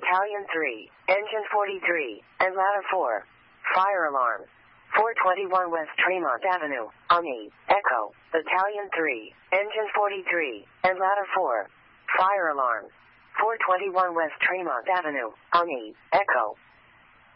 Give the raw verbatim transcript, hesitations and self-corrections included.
Battalion three, Engine forty-three, and Ladder four. Fire alarm. four twenty-one West Tremont Avenue, Omni, Echo, Battalion three, Engine forty-three, and Ladder four. Fire alarm. four twenty-one West Tremont Avenue, Omni, Echo,